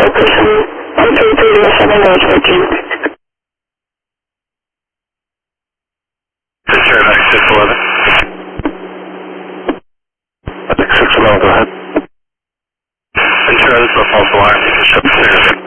person 13307 North 14. Ventura 9611. 9611, go ahead. Ventura, this is a false alarm. You can ship